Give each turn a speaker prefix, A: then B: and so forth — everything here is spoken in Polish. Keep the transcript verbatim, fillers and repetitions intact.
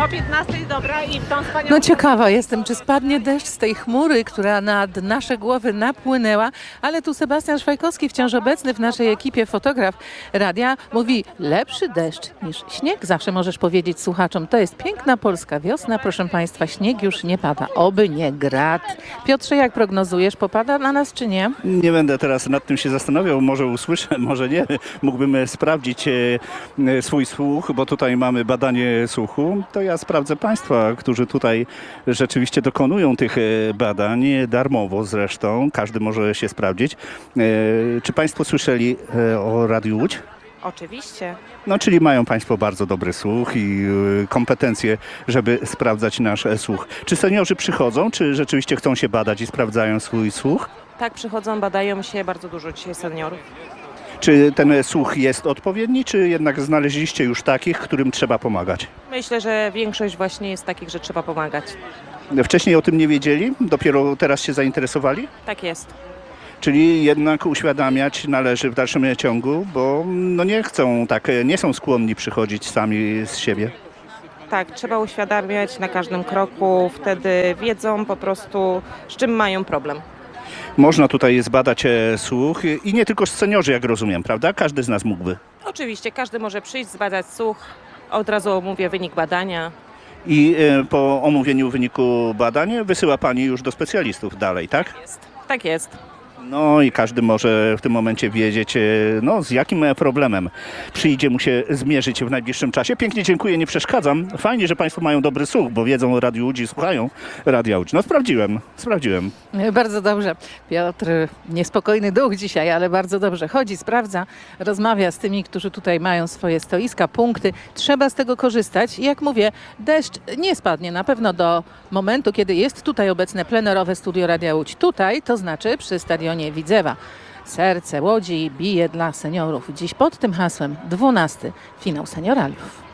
A: O piętnastej dobra i w tą wspaniałą...
B: No ciekawa jestem, czy spadnie deszcz z tej chmury, która nad nasze głowy napłynęła, ale tu Sebastian Szwajkowski, wciąż obecny w naszej ekipie, fotograf radia, mówi lepszy deszcz niż śnieg. Zawsze możesz powiedzieć słuchaczom, to jest piękna polska wiosna, proszę Państwa, śnieg już nie pada, oby nie grad. Piotrze, jak prognozujesz, popada na nas czy nie?
C: Nie będę teraz nad tym się zastanawiał, może usłyszę, może nie. Mógłbym sprawdzić e, swój słuch, bo tutaj mamy badanie słuchu. To ja sprawdzę Państwa, którzy tutaj rzeczywiście dokonują tych e, badań, darmowo zresztą, każdy może się sprawdzić. E, czy Państwo słyszeli e, o Radiu Łódź?
A: Oczywiście.
C: No, czyli mają Państwo bardzo dobry słuch i y, kompetencje, żeby sprawdzać nasz e, słuch. Czy seniorzy przychodzą, czy rzeczywiście chcą się badać i sprawdzają swój słuch?
A: Tak, przychodzą, badają się, bardzo dużo dzisiaj seniorów.
C: Czy ten słuch jest odpowiedni, czy jednak znaleźliście już takich, którym trzeba pomagać?
A: Myślę, że większość właśnie jest takich, że trzeba pomagać.
C: Wcześniej o tym nie wiedzieli? Dopiero teraz się zainteresowali?
A: Tak jest.
C: Czyli jednak uświadamiać należy w dalszym ciągu, bo no nie chcą tak, nie są skłonni przychodzić sami z siebie.
A: Tak, trzeba uświadamiać na każdym kroku, wtedy wiedzą po prostu, z czym mają problem.
C: Można tutaj zbadać e, słuch i nie tylko seniorzy, jak rozumiem, prawda? Każdy z nas mógłby.
A: Oczywiście, każdy może przyjść, zbadać słuch. Od razu omówię wynik badania.
C: I e, po omówieniu wyniku badań wysyła Pani już do specjalistów dalej, tak?
A: Jest. Tak jest.
C: No i każdy może w tym momencie wiedzieć, e, no, z jakim e, problemem przyjdzie mu się zmierzyć w najbliższym czasie. Pięknie dziękuję, nie przeszkadzam. Fajnie, że Państwo mają dobry słuch, bo wiedzą o Radiu Łódź i słuchają Radia Łódź. No sprawdziłem, sprawdziłem.
B: Bardzo dobrze. Piotr, niespokojny duch dzisiaj, ale bardzo dobrze chodzi, sprawdza, rozmawia z tymi, którzy tutaj mają swoje stoiska, punkty. Trzeba z tego korzystać. I jak mówię, deszcz nie spadnie na pewno do momentu, kiedy jest tutaj obecne plenerowe studio Radia Łódź. Tutaj, to znaczy przy stadionie Widzewa. Serce Łodzi bije dla seniorów. Dziś pod tym hasłem dwunasty finał Senioraliów.